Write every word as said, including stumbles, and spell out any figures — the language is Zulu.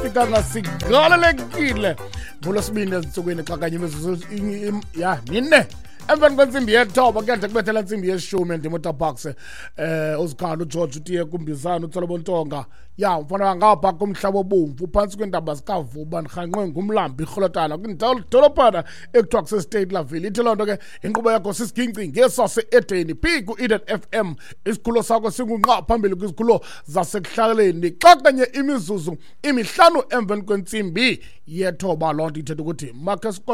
sikanga sigalelekile ngolosibini ezinsukwini xa kanye imizuzu ya nine emveni kwentsimbi yethoba kuyade kubethela intsimbi yeshumi ndimotabox eh uzikhanda uGeorge utiye kumbizana uTsolobon Tonga ya mfana ngapha kumhlaba obomvu phansi kwendaba zikavuba nirhanqwe ngumlambi irholotana kwindawo dolopana ekuthiwa kuse State Laville ithi lonto ke inkqubo yakho sisiginci ngesase edeni P ku Eden F M isikhulo sakho singunqa phambili kwizikhulo zasekuhlaleni xa kanye imizuzu imihlanu emveni kwentsimbi yethoba lonto ithetha ukuthi makhe